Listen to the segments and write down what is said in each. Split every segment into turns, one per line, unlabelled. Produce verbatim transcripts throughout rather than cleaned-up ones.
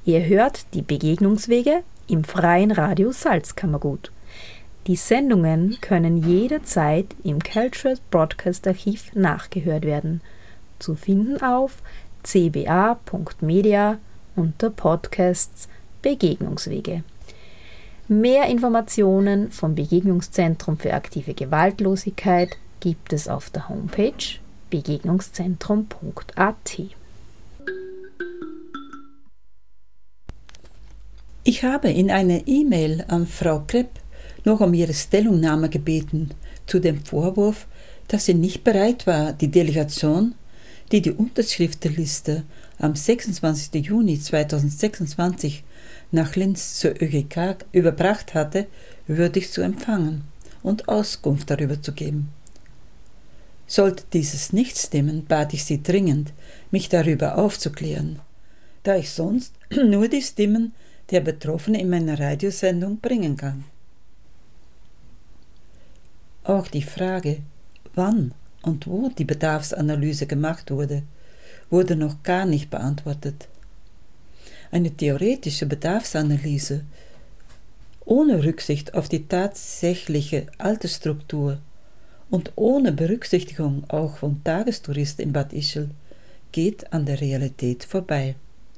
Ihr hört die Begegnungswege im Freien Radio Salzkammergut. Die Sendungen können jederzeit im Cultural Broadcast Archiv nachgehört werden. Zu finden auf c b a punkt media unter Podcasts Begegnungswege. Mehr Informationen vom Begegnungszentrum für aktive Gewaltlosigkeit gibt es auf der Homepage begegnungszentrum punkt a t.
Ich habe in einer E-Mail an Frau Krepp noch um ihre Stellungnahme gebeten zu dem Vorwurf, dass sie nicht bereit war, die Delegation, die die Unterschriftenliste am sechsundzwanzigsten Juni zweitausendsechsundzwanzig nach Linz zur ÖGK überbracht hatte, würdig zu empfangen und Auskunft darüber zu geben. Sollte dieses nicht stimmen, bat ich sie dringend, mich darüber aufzuklären, da ich sonst nur die Stimmen der Betroffenen in meiner Radiosendung bringen kann. Auch die Frage, wann und wo die Bedarfsanalyse gemacht wurde, wurde noch gar nicht beantwortet. Eine theoretische Bedarfsanalyse ohne Rücksicht auf die tatsächliche Altersstruktur und ohne Berücksichtigung auch von Tagestouristen in Bad Ischl geht an der Realität vorbei.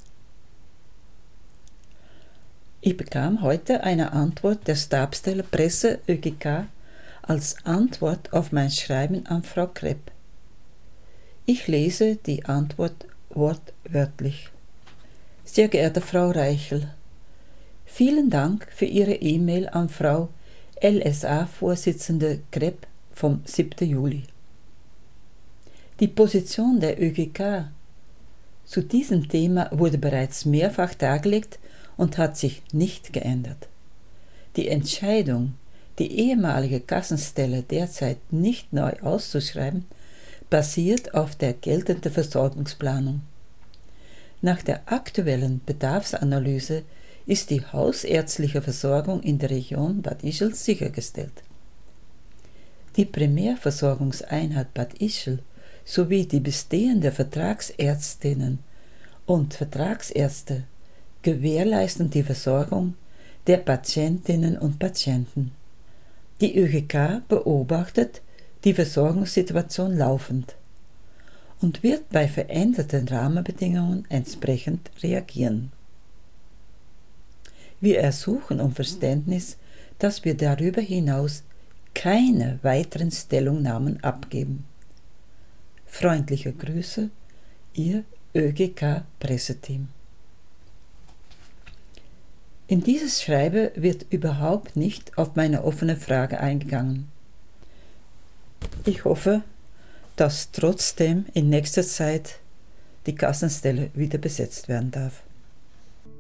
Ich bekam heute eine Antwort der Stabsstelle Presse ÖGK als Antwort auf mein Schreiben an Frau Krepp. Ich lese die Antwort wortwörtlich. Sehr geehrte Frau Reichel, vielen Dank für Ihre E-Mail an Frau L S A-Vorsitzende Krepp vom siebten Juli. Die Position der ÖGK zu diesem Thema wurde bereits mehrfach dargelegt und hat sich nicht geändert. Die Entscheidung, die ehemalige Kassenstelle derzeit nicht neu auszuschreiben, basiert auf der geltenden Versorgungsplanung. Nach der aktuellen Bedarfsanalyse ist die hausärztliche Versorgung in der Region Bad Ischl sichergestellt. Die Primärversorgungseinheit Bad Ischl sowie die bestehenden Vertragsärztinnen und Vertragsärzte gewährleisten die Versorgung der Patientinnen und Patienten. Die ÖGK beobachtet die Versorgungssituation laufend und wird bei veränderten Rahmenbedingungen entsprechend reagieren. Wir ersuchen um Verständnis, dass wir darüber hinaus keine weiteren Stellungnahmen abgeben. Freundliche Grüße, Ihr ÖGK-Presseteam. In dieses Schreiben wird überhaupt nicht auf meine offene Frage eingegangen. Ich hoffe, dass trotzdem in nächster Zeit die Kassenstelle wieder besetzt werden darf.